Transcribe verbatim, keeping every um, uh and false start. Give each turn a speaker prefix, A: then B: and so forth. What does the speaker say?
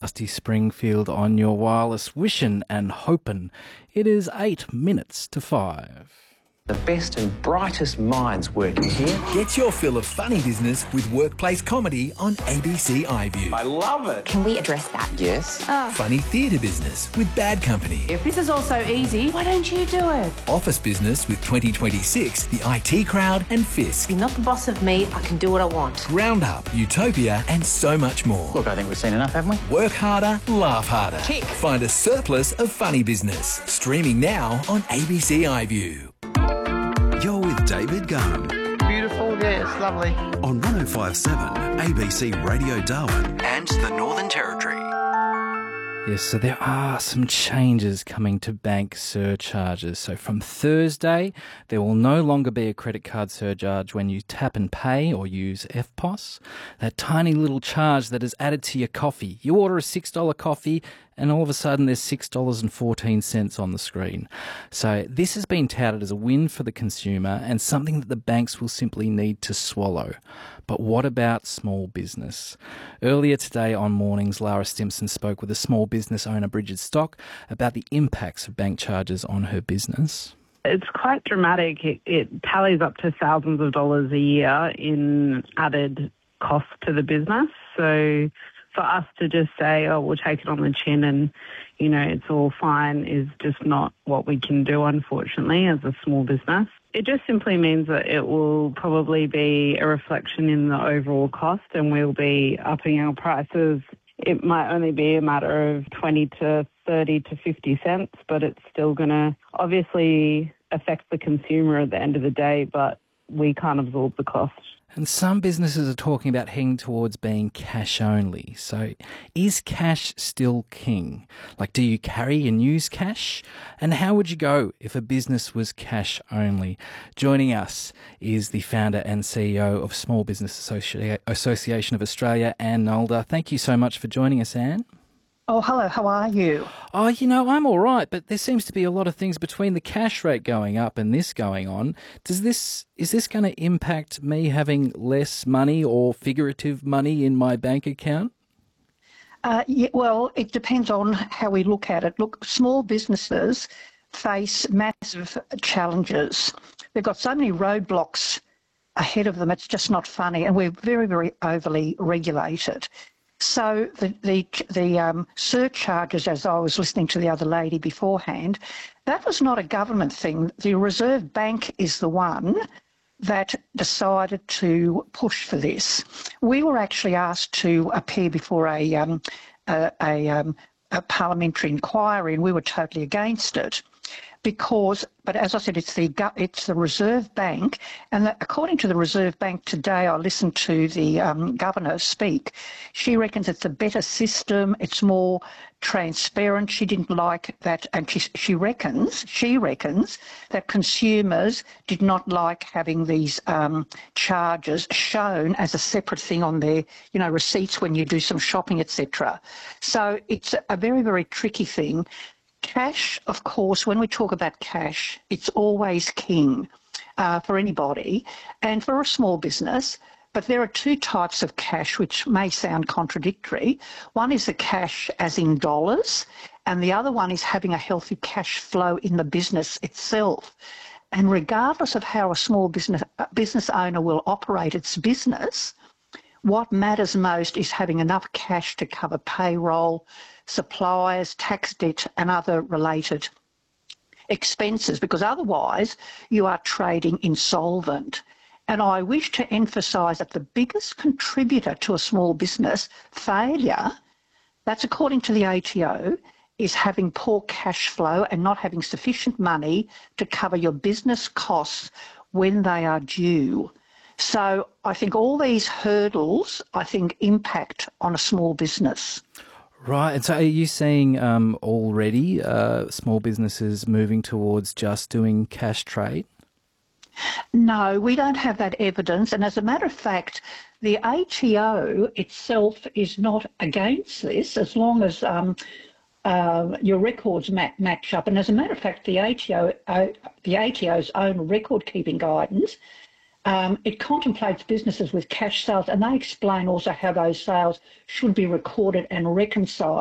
A: Dusty Springfield on your wireless, wishin' and hopin'. It is eight minutes to five.
B: The best and brightest minds working here.
C: Get your fill of funny business with workplace comedy on A B C iView.
B: I love it.
D: Can we address that?
B: Yes.
D: Oh.
C: Funny theatre business with Bad Company.
E: If this is all so easy, why don't you do it?
C: Office business with twenty twenty-six, the I T Crowd and Fisk.
E: You're not the boss of me, I can do what I want.
C: Round Up, Utopia and so much more.
B: Look, I think we've seen enough, haven't we?
C: Work harder, laugh harder.
E: Tick.
C: Find a surplus of funny business. Streaming now on A B C iView.
F: You're with David Gunn
G: Beautiful, yeah, it's lovely.
F: on one oh five point seven A B C Radio Darwin and the Northern Territory.
A: Yes, so there are some changes coming to bank surcharges. So from Thursday, there will no longer be a credit card surcharge when you tap and pay or use F P O S. That tiny little charge that is added to your coffee. You order a six dollar coffee and all of a sudden there's six dollars and fourteen cents on the screen. So this has been touted as a win for the consumer and something that the banks will simply need to swallow. But what about small business? Earlier today on Mornings, Lara Stimson spoke with a small business owner, Bridget Stock, about the impacts of bank charges on her business.
H: It's quite dramatic. It, it tallies up to thousands of dollars a year in added cost to the business. So for us to just say, oh, we'll take it on the chin and, you know, it's all fine is just not what we can do, unfortunately, as a small business. It just simply means that it will probably be a reflection in the overall cost and we'll be upping our prices. It might only be a matter of twenty to thirty to fifty cents, but it's still going to obviously affect the consumer at the end of the day, but we can't absorb the cost.
A: And some businesses are talking about heading towards being cash only. So is cash still king? Like, do you carry and use cash? And how would you go if a business was cash only? Joining us is the founder and C E O of Small Business Associ- Association of Australia, Anne Nolder. Thank you so much for joining us, Anne.
I: Oh, hello, how are you?
A: Oh, you know, I'm all right, but there seems to be a lot of things between the cash rate going up and this going on. Does this, is this going to impact me having less money or figurative money in my bank account?
I: Uh, yeah, well, it depends on how we look at it. Look, small businesses face massive challenges. They've got so many roadblocks ahead of them, it's just not funny, and we're very, very overly regulated. So the the, the um, surcharges, as I was listening to the other lady beforehand, that was not a government thing. The Reserve Bank is the one that decided to push for this. We were actually asked to appear before a um, a, a, um, a parliamentary inquiry, and we were totally against it. Because, but as I said, it's the it's the Reserve Bank, and the, according to the Reserve Bank today, I listened to the um, governor speak. She reckons it's a better system. It's more transparent. She didn't like that, and she she reckons she reckons that consumers did not like having these um, charges shown as a separate thing on their you know receipts when you do some shopping, et cetera. So it's a very very tricky thing. Cash, of course, when we talk about cash, it's always king uh, for anybody and for a small business. But there are two types of cash which may sound contradictory. One is the cash as in dollars, and the other one is having a healthy cash flow in the business itself. And regardless of how a small business business owner will operate its business, what matters most is having enough cash to cover payroll, suppliers, tax debt and other related expenses, because otherwise you are trading insolvent. And I wish to emphasise that the biggest contributor to a small business failure, that's according to the A T O, is having poor cash flow and not having sufficient money to cover your business costs when they are due. So I think all these hurdles, I think, impact on a small business.
A: Right. And so are you seeing um, already uh, small businesses moving towards just doing cash trade?
I: No, we don't have that evidence. And as a matter of fact, the A T O itself is not against this as long as um, uh, your records ma- match up. And as a matter of fact, the A T O, uh, the A T O's own record-keeping guidance, Um, it contemplates businesses with cash sales, and they explain also how those sales should be recorded and reconciled.